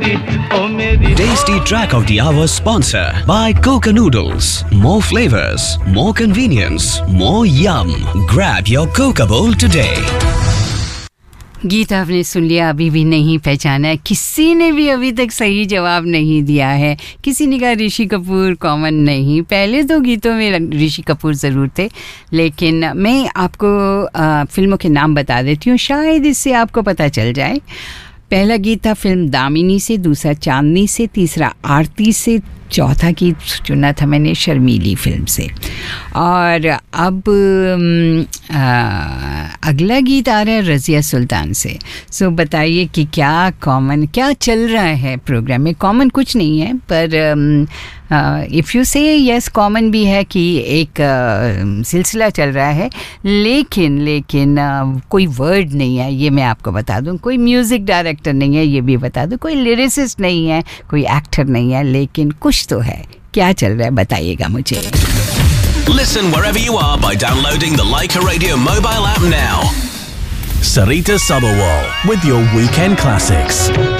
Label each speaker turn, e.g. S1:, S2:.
S1: Tasty track of the hour sponsor by Coca Noodles. More flavors, more convenience, more yum. Grab your Coca bowl today.
S2: गीत आपने सुन लिया, अभी भी नहीं पहचाना है, किसी ने भी अभी तक सही जवाब नहीं दिया है। किसी ने कहा ऋषि कपूर, कॉमन नहीं। पहले तो गीतों में ऋषि कपूर ज़रूर थे, लेकिन मैं आपको फिल्मों के नाम बता देती हूँ, शायद इससे आपको पता चल जाए। पहला गीत था फिल्म दामिनी से, दूसरा चांदनी से, तीसरा आरती से, चौथा गीत चुना था मैंने शर्मीली फिल्म से। और अब अगला गीत आ रहा है रज़िया सुल्तान से। सो बताइए कि क्या कॉमन, क्या चल रहा है प्रोग्राम में। कॉमन कुछ नहीं है, पर इफ़ यू से यस, कॉमन भी है कि एक सिलसिला चल रहा है, लेकिन कोई वर्ड नहीं है, ये मैं आपको बता दूं। कोई म्यूज़िक डायरेक्टर नहीं है, ये भी बता दूं। कोई लिरिसिस्ट नहीं है, कोई एक्टर नहीं है, लेकिन कुछ तो है। क्या चल रहा है बताइएगा मुझे।
S3: Listen wherever you are by downloading the Leica Radio mobile app now. Sarita Sabharwal with your weekend classics.